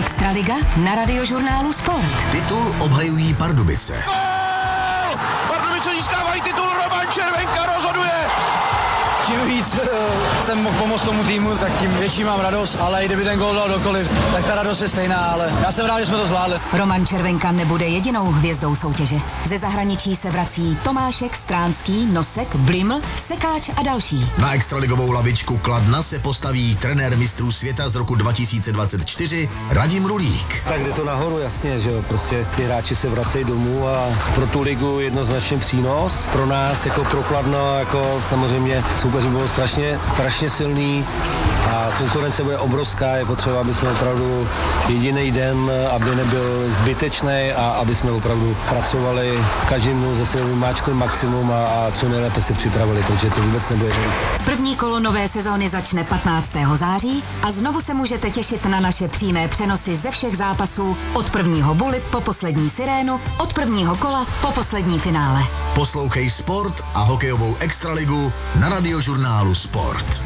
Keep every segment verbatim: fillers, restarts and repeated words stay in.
Extraliga na Radiožurnálu Sport. Titul obhajují Pardubice. Gól! Pardubice získávají titul, Roman Červenka rozhoduje! Čím víc uh, jsem mohl pomoct tomu týmu, tak tím větší mám radost, ale i kdyby ten gól dal dokoliv, tak ta radost je stejná, ale já jsem rád, že jsme to zvládli. Roman Červenka nebude jedinou hvězdou soutěže. Ze zahraničí se vrací Tomášek, Stránský, Nosek, Bliml, Sekáč a další. Na extraligovou lavičku Kladna se postaví trenér mistrů světa z roku dva tisíce dvacet čtyři Radim Rulík. Tak jde to nahoru, jasně, že jo, prostě ty hráči se vracejí domů a pro tu ligu jednoznačně přínos. Pro nás jako pro Kladno, jako samozřejmě soupeři bylo strašně, strašně silný a konkurence bude obrovská, je potřeba, aby jsme opravdu jediný den, aby nebyl zbytečný a aby jsme opravdu pracovali každým dnu ze sebou vymáčkli maximum a, a co nejlépe se připravili, takže to vůbec nebude. První kolo nové sezóny začne patnáctého září a znovu se můžete těšit na naše přímé přenosy ze všech zápasů od prvního buly po poslední sirénu, od prvního kola po poslední finále. Poslouchej Sport a hokejovou extraligu na Radiožurnálu Sport.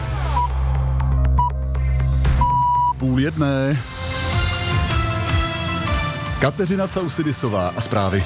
Půl jedné. Kateřina Causidisová a zprávy.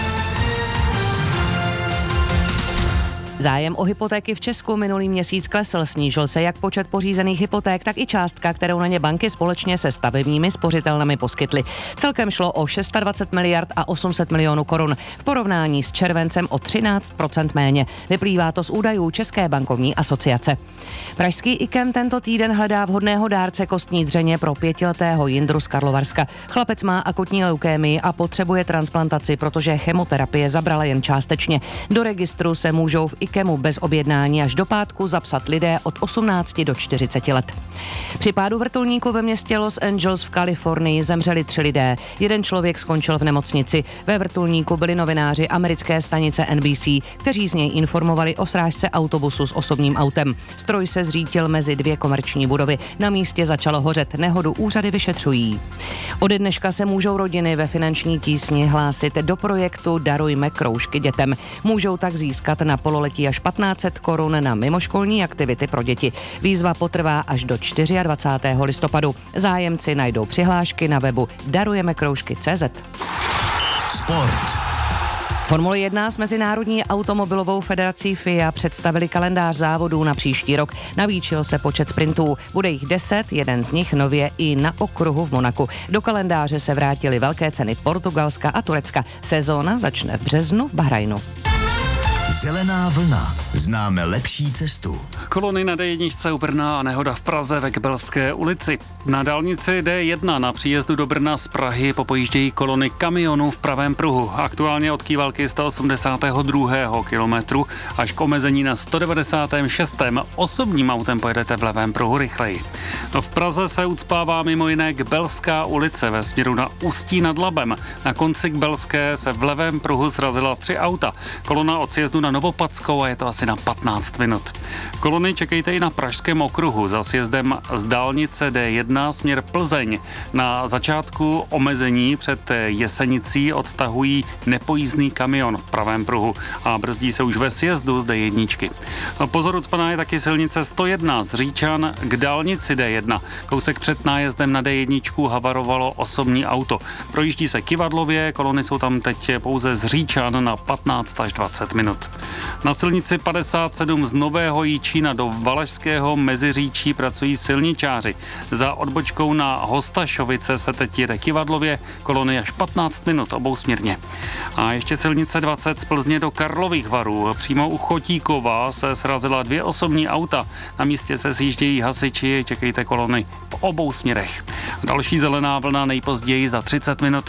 Zájem o hypotéky v Česku minulý měsíc klesl, snížil se jak počet pořízených hypoték, tak i částka, kterou na ně banky společně se stavebními spořitelnami poskytly. Celkem šlo o dvacet šest miliard a osm set milionů korun, v porovnání s červencem o třináct procent méně. Vyplývá to z údajů České bankovní asociace. Pražský IKEM tento týden hledá vhodného dárce kostní dřeně pro pětiletého Jindru z Karlovarska. Chlapec má akutní leukémii a potřebuje transplantaci, protože chemoterapie zabrala jen částečně. Do registru se můžou v IKEMu bez objednání až do pátku zapsat lidé od osmnácti do čtyřiceti let. Při pádu vrtulníku ve městě Los Angeles v Kalifornii zemřeli tři lidé. Jeden člověk skončil v nemocnici. Ve vrtulníku byli novináři americké stanice N B C, kteří z něj informovali o srážce autobusu s osobním autem. Stroj se zřítil mezi dvě komerční budovy. Na místě začalo hořet. Nehodu úřady vyšetřují. Ode dneška se můžou rodiny ve finanční tísni hlásit do projektu Darujme kroužky dětem. Můžou tak získat na pololetí až patnáct set korun na mimoškolní aktivity pro děti. Výzva potrvá až do dvacátého čtvrtého listopadu. Zájemci najdou přihlášky na webu darujeme kroužky tečka cé zet. Sport. Formule jedna s Mezinárodní automobilovou federací F I A představili kalendář závodů na příští rok. Navýšil se počet sprintů. Bude jich deset, jeden z nich nově i na okruhu v Monaku. Do kalendáře se vrátily velké ceny Portugalska a Turecka. Sezóna začne v březnu v Bahrajnu. Zelená vlna. Známe lepší cestu. Kolony na D jedna u Brna a nehoda v Praze ve Kbelské ulici. Na dálnici D jedna na příjezdu do Brna z Prahy popojíždějí kolony kamionů v pravém pruhu. Aktuálně od Kývalky sto osmdesátého druhého kilometru až k omezení na sto devadesátém šestém Osobním autem pojedete v levém pruhu rychleji. No v Praze se ucpává mimo jiné Kbelská ulice ve směru na Ústí nad Labem. Na konci Kbelské se v levém pruhu srazila tři auta. Kolona od sjezdu na Novopadskou a je to asi na patnáct minut. Kolony čekejte i na Pražském okruhu za sjezdem z dálnice D jedna směr Plzeň. Na začátku omezení před Jesenicí odtahují nepojízdný kamion v pravém pruhu a brzdí se už ve sjezdu z D jedna. Pozor, ucpaná je taky silnice sto jedna z Říčan k dálnici D jedna. Kousek před nájezdem na D jedna havarovalo osobní auto. Projíždí se Kyvadlově, kolony jsou tam teď pouze z Říčan na patnáct až dvacet minut. Na silnici padesát sedm z Nového Jičína do Valašského Meziříčí pracují silničáři. Za odbočkou na Hostašovice se teď jede Kyvadlově, kolony až patnáct minut obousměrně. A ještě silnice dvacet z Plzně do Karlových Varů. Přímo u Chotíkova se srazila dvě osobní auta. Na místě se sjíždějí hasiči, čekejte kolony v obou směrech. Další zelená vlna nejpozději za třicet minut.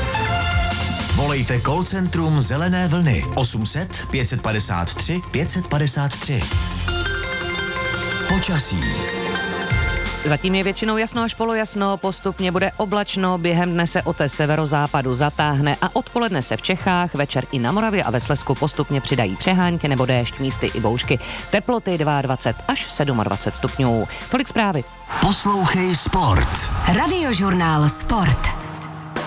Volejte call centrum Zelené vlny osm set pět padesát tři pět padesát tři. Počasí. Zatím je většinou jasno až polojasno, postupně bude oblačno, během dne se otes severozápadu zatáhne a odpoledne se v Čechách, večer i na Moravě a ve Slezsku postupně přidají přehánky nebo déšť, místy i bouřky. Teploty dvacet dva až dvacet sedm stupňů. Tolik zprávy. Poslouchej Sport. Radiožurnál Sport.